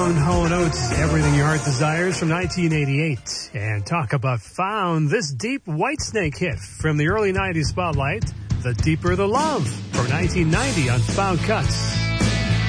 Found, Hall & Oates, Everything Your Heart Desires from 1988. And talk about Found, this deep Whitesnake hit from the early 90s spotlight, The Deeper the Love, from 1990 on Found Cuts.